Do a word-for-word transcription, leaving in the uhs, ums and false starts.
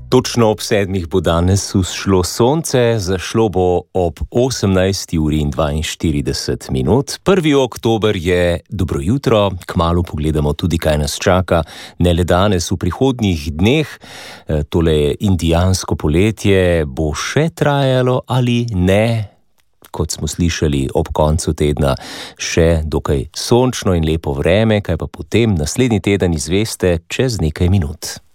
Točno ob sedmih bo danes vzšlo sonce, zašlo bo ob osemnajsti uri in dvainštirideset minut. Prvi oktober je dobro jutro, kmalu pogledamo tudi, kaj nas čaka, ne le danes, v prihodnjih dneh. Tole indijansko poletje bo še trajalo ali ne? Kot smo slišali ob koncu tedna, še dokaj sončno in lepo vreme, kaj pa potem naslednji teden izveste čez nekaj minut.